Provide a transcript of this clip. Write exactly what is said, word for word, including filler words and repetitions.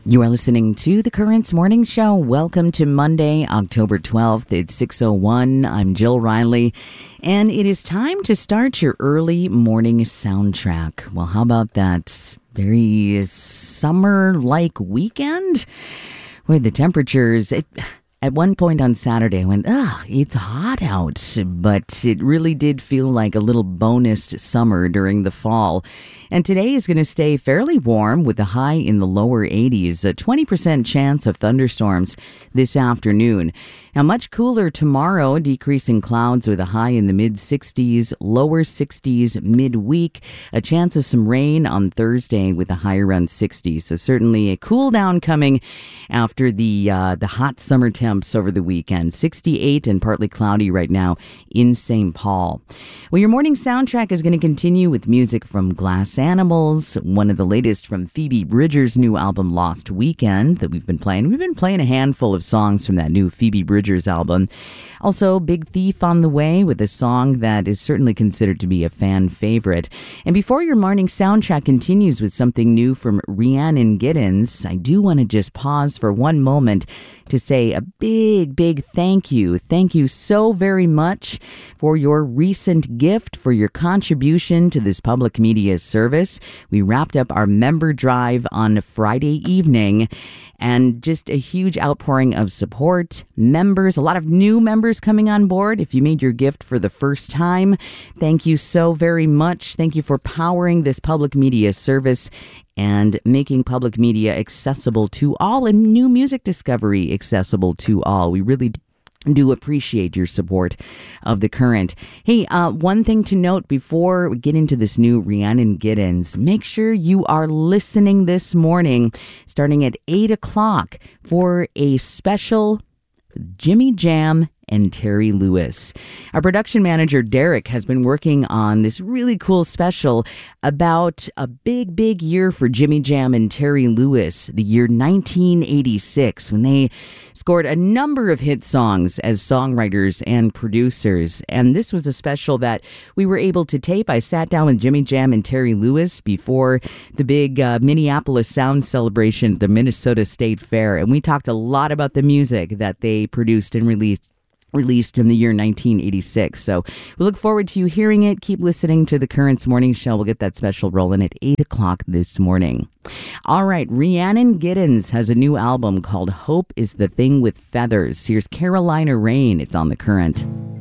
You are listening to The Currents Morning Show. Welcome to Monday, October twelfth. It's six oh one. I'm Jill Riley, and it is time to start your early morning soundtrack. Well, how about that very summer-like weekend? With the temperatures... It, At one point on Saturday, I went, ah, it's hot out, but it really did feel like a little bonus summer during the fall. And today is going to stay fairly warm with a high in the lower eighties, a twenty percent chance of thunderstorms this afternoon. Now, much cooler tomorrow, decreasing clouds with a high in the mid-sixties, lower sixties midweek, a chance of some rain on Thursday with a high around sixty. So certainly a cool down coming after the uh, the hot summer temps over the weekend. sixty-eight and partly cloudy right now in Saint Paul. Well, your morning soundtrack is going to continue with music from Glass Animals, one of the latest from Phoebe Bridgers' new album Lost Weekend that we've been playing. We've been playing a handful of songs from that new Phoebe Bridgers album. Also, Big Thief on the way with a song that is certainly considered to be a fan favorite. And before your morning soundtrack continues with something new from Rhiannon Giddens, I do want to just pause for one moment to say a big, big thank you. Thank you so very much for your recent gift, for your contribution to this public media service. We wrapped up our member drive on Friday evening, and just a huge outpouring of support. Members, a lot of new members coming on board. If you made your gift for the first time, thank you so very much. Thank you for powering this public media service and making public media accessible to all and new music discovery accessible to all. We really do appreciate your support of The Current. Hey, uh, one thing to note before we get into this new Rhiannon Giddens, make sure you are listening this morning starting at eight o'clock for a special Jimmy Jam and Terry Lewis. Our production manager, Derek, has been working on this really cool special about a big, big year for Jimmy Jam and Terry Lewis, the year nineteen eighty-six, when they scored a number of hit songs as songwriters and producers. And this was a special that we were able to tape. I sat down with Jimmy Jam and Terry Lewis before the big uh, Minneapolis Sound Celebration at the Minnesota State Fair, and we talked a lot about the music that they produced and released released in the year nineteen eighty-six. So we look forward to you hearing it. Keep listening to The Currents Morning Show. We'll get that special rolling at eight o'clock this morning. All right, Rhiannon Giddens has a new album called Hope is the Thing with Feathers. Here's Carolina Rain. It's on The Current.